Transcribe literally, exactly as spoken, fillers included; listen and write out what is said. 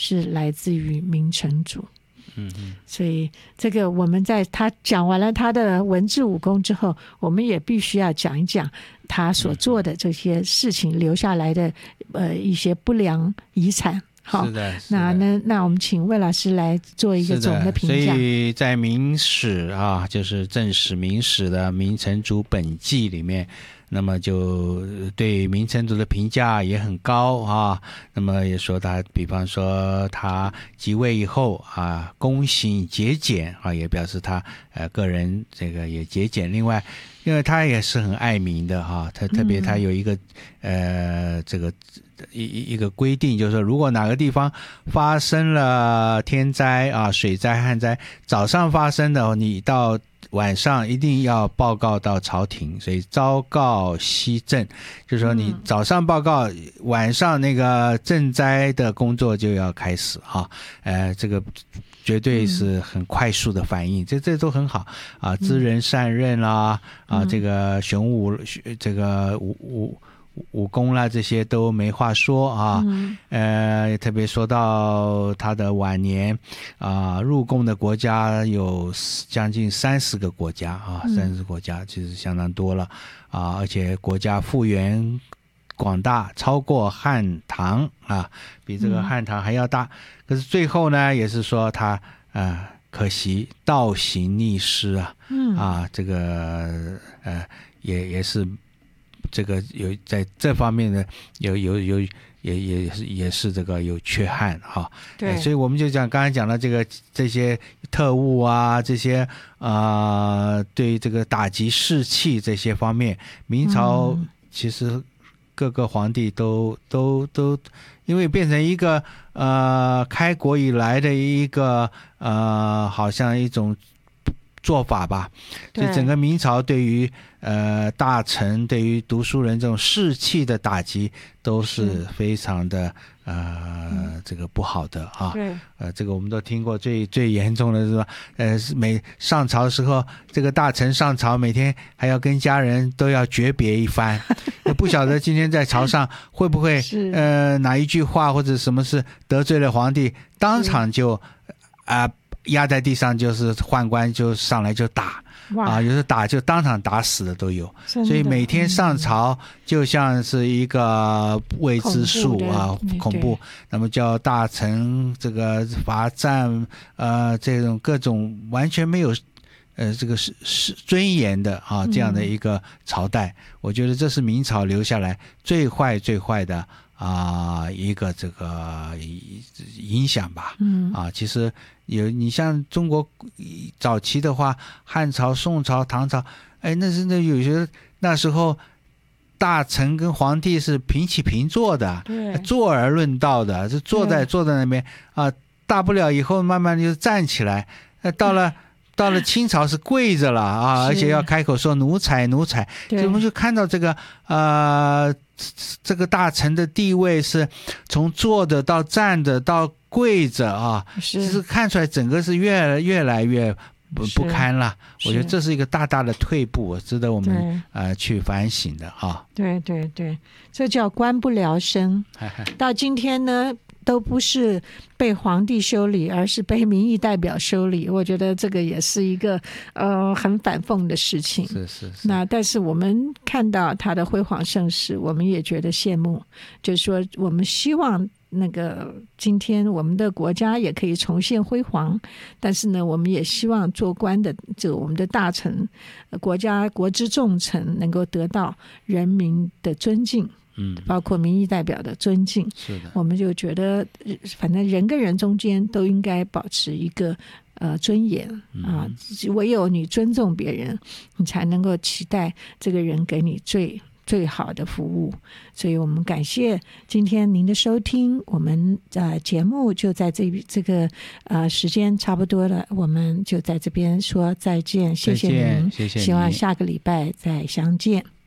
是来自于明成祖。 嗯嗯， 所以这个我们在他讲完了他的文治武功之后，我们也必须要讲一讲他所做的这些事情留下来的呃一些不良遗产。好， 是的，是的。 那那那我们请魏老师来做一个总的评价。 所以在明史啊，就是正史明史的《明成祖本纪》里面，那么就对明成祖的评价也很高啊。那么也说他，比方说他即位以后啊，公行节俭啊，也表示他呃个人这个也节俭。另外，因为他也是很爱民的哈、啊，他特别他有一个、嗯、呃这个。一一个规定，就是说如果哪个地方发生了天灾啊，水灾旱灾，早上发生的你到晚上一定要报告到朝廷，所以昭告夕赈，就是说你早上报告，晚上那个赈灾的工作就要开始啊，呃这个绝对是很快速的反应，这这都很好啊，知人善任啦、啊，啊这个雄武这个武武武功啦，这些都没话说啊。嗯、呃，特别说到他的晚年啊、呃，入贡的国家有将近三十个国家啊，三十个国家其实相当多了啊，而且国家幅员广大，超过汉唐啊，比这个汉唐还要大。嗯、可是最后呢，也是说他啊、呃，可惜倒行逆施啊，嗯、啊，这个呃，也也是。这个有在这方面呢，有有有也也是也是这个有缺憾哈，对、呃，所以我们就讲刚才讲了这个这些特务啊，这些啊、呃、对这个打击士气这些方面，明朝其实各个皇帝都、嗯、都都因为变成一个呃开国以来的一个呃好像一种做法吧，所以整个明朝对于呃大臣对于读书人这种士气的打击都是非常的呃、嗯、这个不好的啊。对，呃这个我们都听过最最严重的是吧？呃每上朝的时候，这个大臣上朝每天还要跟家人都要诀别一番，也不晓得今天在朝上会不会呃哪一句话或者什么事得罪了皇帝，当场就啊。呃压在地上，就是宦官就上来就打啊，有时打就当场打死的都有，所以每天上朝就像是一个未知数啊，恐怖。那么叫大臣这个罚站，呃，这种各种完全没有呃这个是是尊严的啊，这样的一个朝代，嗯、我觉得这是明朝留下来最坏最坏的。啊、呃，一个这个影响吧，嗯啊，其实有你像中国早期的话，汉朝、宋朝、唐朝，哎，那是那有些那时候大臣跟皇帝是平起平坐的，坐而论道的，是坐在坐在那边啊，大不了以后慢慢就站起来，呃，到了。到了清朝是跪着了啊，而且要开口说奴才奴才，我们就看到这个呃这个大臣的地位是从坐着到站着到跪着啊，是就是看出来整个是越越来越不不堪了。我觉得这是一个大大的退步，值得我们呃去反省的啊。 对对对，这叫官不聊生。到今天呢，都不是被皇帝修理，而是被民意代表修理。我觉得这个也是一个呃很反讽的事情。 是是是。 那但是我们看到他的辉煌盛世，我们也觉得羡慕。就是说，我们希望那个今天我们的国家也可以重现辉煌，但是呢，我们也希望做官的这个我们的大臣、国家国之重臣能够得到人民的尊敬。嗯，包括民意代表的尊敬， 是的， 我们就觉得，反正人跟人中间都应该保持一个呃尊严啊，唯有你尊重别人，你才能够期待这个人给你最最好的服务。所以我们感谢今天您的收听，我们呃节目就在这这个呃时间差不多了，我们就在这边说再见，谢谢您， 谢谢你， 希望下个礼拜再相见。